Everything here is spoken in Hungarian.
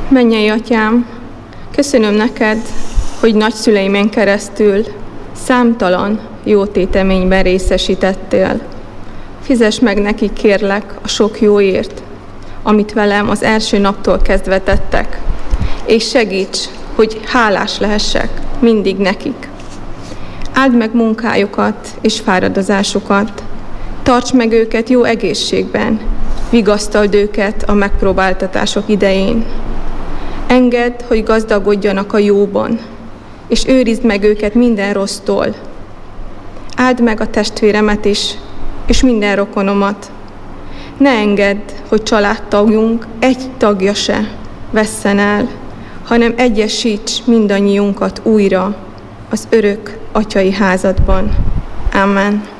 Mennyei Atyám, köszönöm neked, hogy nagyszüleimen keresztül számtalan jó téteményben részesítettél. Fizess meg nekik, kérlek, a sok jóért, amit velem az első naptól kezdve tettek, és segíts, hogy hálás lehessek mindig nekik. Áld meg munkájukat és fáradozásukat, tarts meg őket jó egészségben, vigasztald őket a megpróbáltatások idején. Engedd, hogy gazdagodjanak a jóban, és őrizd meg őket minden rossztól. Áld meg a testvéremet is, és minden rokonomat. Ne engedd, hogy családtagjunk egy tagja se vesszen el, hanem egyesíts mindannyiunkat újra az örök atyai házadban. Amen.